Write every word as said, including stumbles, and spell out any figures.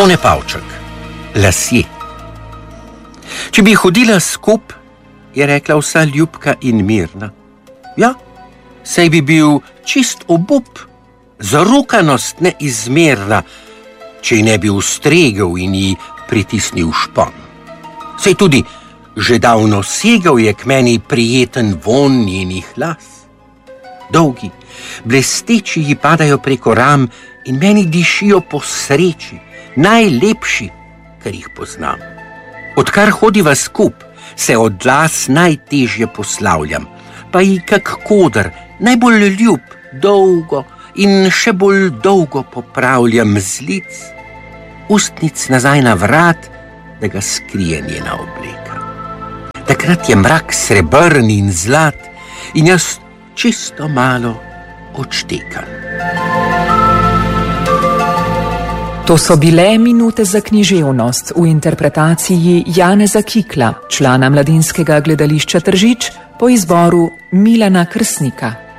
Tone Pavček, lasje. Če bi hodila skup, je rekla vsa ljubka in mirna. Ja, saj bi bil čist obup, zarokanost neizmerna, če ji ne bi ustregel in ji pritisnil špon. Saj tudi že davno segal je k meni prijeten vonj njenih las. Dolgi, blesteči ji padajo preko ram in meni dišijo po sreči, najlepši, kar jih poznam. Odkar hodiva skup, se od las najtežje poslavljam, pa ji kak koder, najbolj ljub, dolgo in še bolj dolgo popravljam z lic, ustnic nazaj na vrat, da ga skrije njena obleka. Takrat je mrak srebrn in zlat in jaz čisto malo odštekam. To so bile minute za književnost v interpretaciji Janeza Kikla, člana Mladinskega gledališča Tržič, po izboru Milana Krsnika.